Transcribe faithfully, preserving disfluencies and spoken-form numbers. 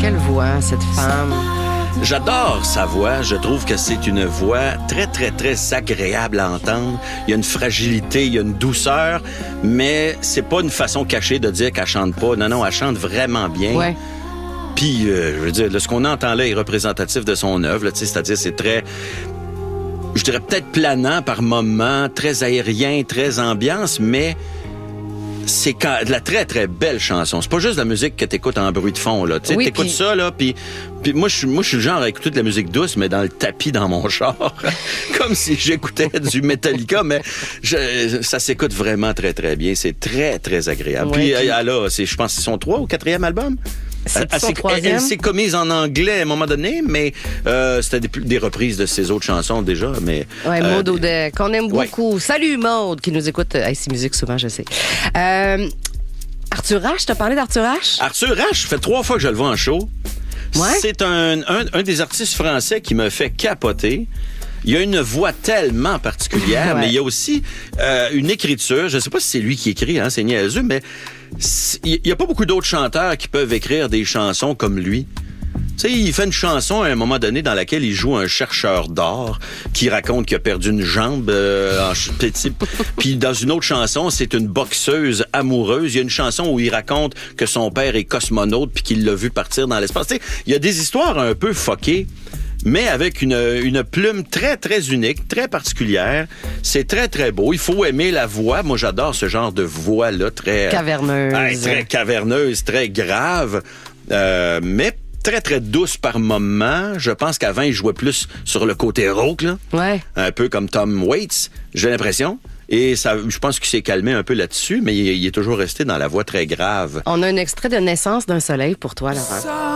Quelle voix, cette femme. J'adore sa voix. Je trouve que c'est une voix très, très, très agréable à entendre. Il y a une fragilité, il y a une douceur, mais c'est pas une façon cachée de dire qu'elle chante pas. Non, non, elle chante vraiment bien. Ouais. Puis, euh, je veux dire, là, ce qu'on entend là est représentatif de son œuvre. Là, c'est-à-dire, c'est très... Je dirais peut-être planant par moments, très aérien, très ambiance, mais... c'est quand, de la très, très belle chanson. C'est pas juste de la musique que t'écoutes en bruit de fond, là. Tu sais, oui, t'écoutes pis... ça, là, puis moi, je suis moi, je suis le genre à écouter de la musique douce, mais dans le tapis dans mon char. Comme si j'écoutais du Metallica, mais je, ça s'écoute vraiment très, très bien. C'est très, très agréable. Ouais, puis, puis... elle a, c'est, je pense que c'est son trois ou quatrième album. C'est elle, son elle, troisième. Elle, elle s'est commise en anglais à un moment donné, mais euh, c'était des, des reprises de ses autres chansons déjà. Mais ouais, euh, Maud Audet, qu'on aime ouais. beaucoup. Salut Maud, qui nous écoute à ici Musique souvent, je sais. Euh, Arthur H, t'as parlé d'Arthur H? Arthur H, ça fait trois fois que je le vois en show. Ouais? C'est un, un, un des artistes français qui me fait capoter. Il a une voix tellement particulière, ouais. mais il y a aussi euh, une écriture. Je ne sais pas si c'est lui qui écrit, hein, c'est niaiseux, mais il n'y a pas beaucoup d'autres chanteurs qui peuvent écrire des chansons comme lui. Tu sais, il fait une chanson à un moment donné dans laquelle il joue un chercheur d'or qui raconte qu'il a perdu une jambe euh, en petit. Puis dans une autre chanson, c'est une boxeuse amoureuse. Il y a une chanson où il raconte que son père est cosmonaute puis qu'il l'a vu partir dans l'espace. Tu sais, il y a des histoires un peu fuckées, mais avec une, une plume très, très unique, très particulière. C'est très, très beau. Il faut aimer la voix. Moi, j'adore ce genre de voix-là, très... caverneuse. Euh, très caverneuse, très grave. Euh, mais très, très douce par moment. Je pense qu'avant, il jouait plus sur le côté rauque, là. Ouais. Un peu comme Tom Waits, j'ai l'impression. Et ça, je pense qu'il s'est calmé un peu là-dessus, mais il, il est toujours resté dans la voix très grave. On a un extrait de Naissance d'un soleil pour toi, Laurent.